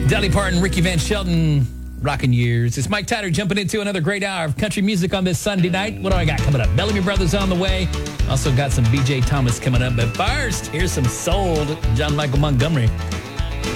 Dolly Parton, Ricky Van Shelton, rocking years. It's Mike Tyler jumping into another great hour of country music on this Sunday night. What do I got coming up? Bellamy Brothers on the way. Also got some B.J. Thomas coming up. But first, here's some soul. John Michael Montgomery.